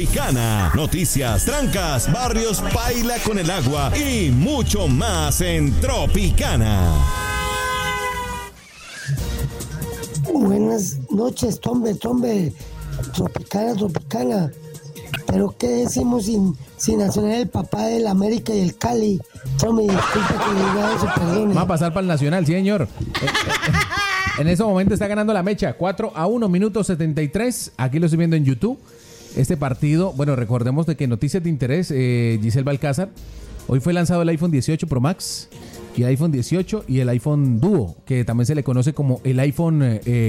Tropicana, noticias, trancas, barrios, baila con el agua y mucho más en Tropicana. Buenas noches, Tombe. Tropicana. Pero ¿qué decimos sin Nacional, el papá del América y el Cali? Tommy, disculpa que le diga eso, perdón. Va a pasar para el Nacional, sí, señor. En ese momento está ganando la mecha, 4-1, minuto 73. Aquí lo estoy viendo en YouTube. Este partido, bueno, recordemos de que noticias de interés, Giselle Balcázar, hoy fue lanzado el iPhone 18 Pro Max y el iPhone 18 y el iPhone Duo, que también se le conoce como el iPhone,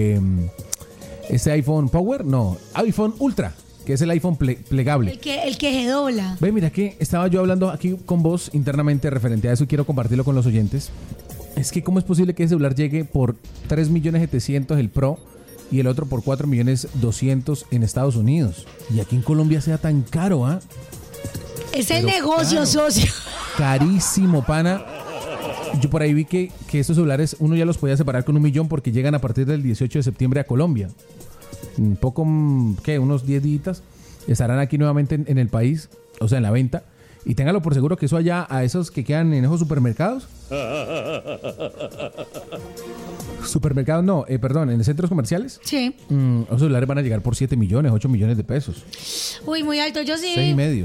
iPhone Power, no, iPhone Ultra, que es el iPhone plegable. El que se dobla. Ve, mira que estaba yo hablando aquí con vos internamente referente a eso y quiero compartirlo con los oyentes. Es que cómo es posible que ese celular llegue por 3.700.000 el Pro y el otro por 4.200.000 en Estados Unidos. Y aquí en Colombia sea tan caro, ¿ah? Es el negocio, caro, socio. Carísimo, pana. Yo por ahí vi que estos celulares uno ya los podía separar con 1 millón porque llegan a partir del 18 de septiembre a Colombia. Un poco, ¿qué? Unos 10 días estarán aquí nuevamente en el país, o sea, en la venta. Y téngalo por seguro que eso allá a esos que quedan en esos supermercados. Supermercados no, perdón, en centros comerciales. Sí. Los celulares van a llegar por 7 millones, 8 millones de pesos. Uy, muy alto, yo sí. 6,5.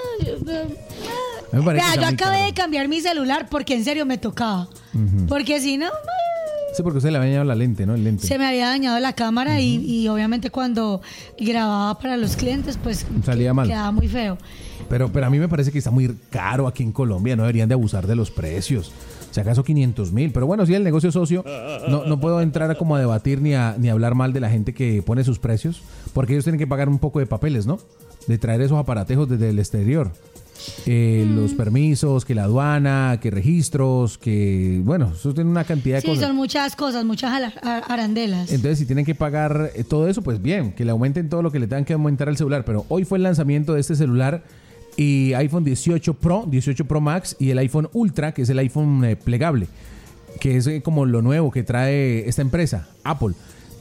Vea, yo acabé de cambiar mi celular porque en serio me tocaba. Porque si no... Sí, porque usted le había dañado la lente, ¿no? El lente. Se me había dañado la cámara y obviamente cuando grababa para los clientes, pues salía mal. Quedaba muy feo. Pero a mí me parece que está muy caro aquí en Colombia. No deberían de abusar de los precios. Si acaso 500.000. Pero bueno, si el negocio socio, no puedo entrar como a debatir ni a hablar mal de la gente que pone sus precios. Porque ellos tienen que pagar un poco de papeles, ¿no? De traer esos aparatejos desde el exterior. Los permisos, que la aduana, que registros, que bueno, eso tiene una cantidad de cosas. Sí, son muchas cosas, muchas arandelas. Entonces, si tienen que pagar todo eso, pues bien, que le aumenten todo lo que le tengan que aumentar al celular. Pero hoy fue el lanzamiento de este celular y iPhone 18 Pro, 18 Pro Max y el iPhone Ultra, que es el iPhone plegable, que es como lo nuevo que trae esta empresa, Apple.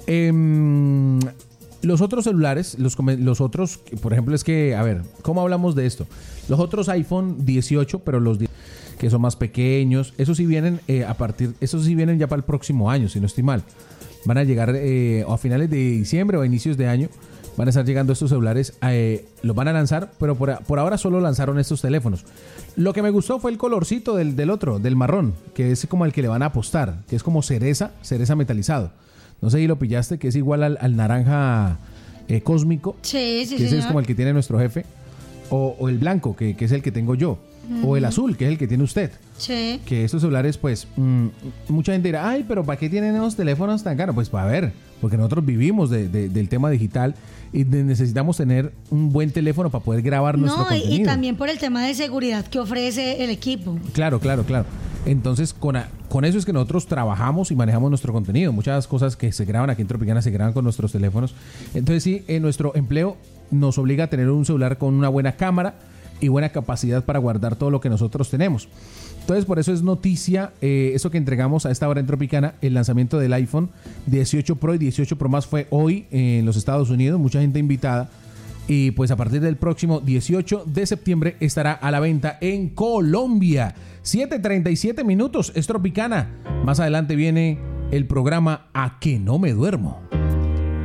Los otros celulares, los otros, por ejemplo, es que, a ver, ¿cómo hablamos de esto? Los otros iPhone 18, pero los que son más pequeños, esos sí vienen esos sí vienen ya para el próximo año, si no estoy mal. Van a llegar o a finales de diciembre o a inicios de año, van a estar llegando estos celulares, los van a lanzar, pero por ahora solo lanzaron estos teléfonos. Lo que me gustó fue el colorcito del otro, del marrón, que es como el que le van a apostar, que es como cereza metalizado. No sé si lo pillaste, que es igual al naranja cósmico. Sí, que ese es como el que tiene nuestro jefe. O el blanco, que es el que tengo yo. O el azul, que es el que tiene usted. Sí. Que estos celulares, pues, mucha gente dirá, ay, pero ¿para qué tienen esos teléfonos tan caros? Pues para ver, porque nosotros vivimos del tema digital y necesitamos tener un buen teléfono para poder grabar nuestro contenido. Y también por el tema de seguridad que ofrece el equipo. Claro. Entonces, con eso es que nosotros trabajamos y manejamos nuestro contenido. Muchas cosas que se graban aquí en Tropicana se graban con nuestros teléfonos. Entonces, sí, nuestro empleo nos obliga a tener un celular con una buena cámara y buena capacidad para guardar todo lo que nosotros tenemos. Entonces, por eso es noticia eso que entregamos a esta hora en Tropicana. El lanzamiento del iPhone 18 Pro y 18 Pro Max fue hoy en los Estados Unidos. Mucha gente invitada. Y pues a partir del próximo 18 de septiembre estará a la venta en Colombia. 7:37 minutos, es Tropicana. Más adelante viene el programa A que no me duermo.